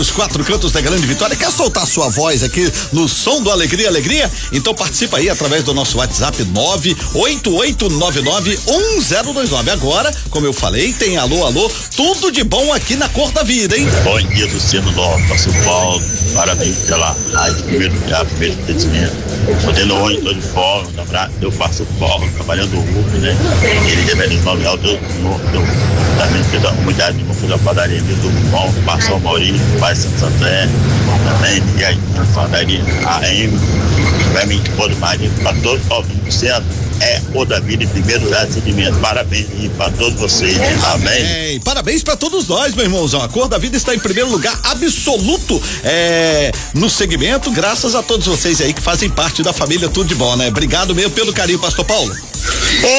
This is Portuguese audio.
Os 4 cantos da Grande Vitória. Quer soltar sua voz aqui no som do Alegria, Alegria? Então participa aí através do nosso WhatsApp 988991029. Agora, como eu falei, tem alô, alô, tudo de bom aqui na Cor da Vida, hein? Bom dia, Luciano Lopes, São Paulo. Parabéns pela rádio, primeiro crescimento. Tô tendo hoje, tô de folga, eu passo folga, trabalhando o Uber, né? Ele deve nome alto, eu também fiz a comunidade, vou fazer a padaria do Bom, passou o Maurício, vai Santo André, também, e aí, a padaria AM, vai me impor mais para todos, ó, Luciano, é o da vida em primeiro atendimento. Parabéns para todos vocês. Amém. Parabéns para todos nós, meu irmãozão. A Cor da Vida está em primeiro lugar absoluto no segmento, graças a todos vocês aí que fazem parte da família Tudo de Bom, né? Obrigado mesmo pelo carinho, Pastor Paulo.